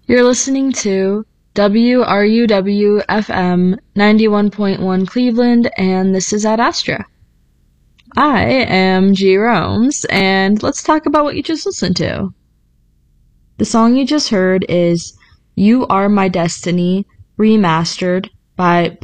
You're listening to WRUW-FM 91.1 Cleveland, and this is Ad Astra. I am G. Romes, and let's talk about what you just listened to. The song you just heard is You Are My Destiny, remastered by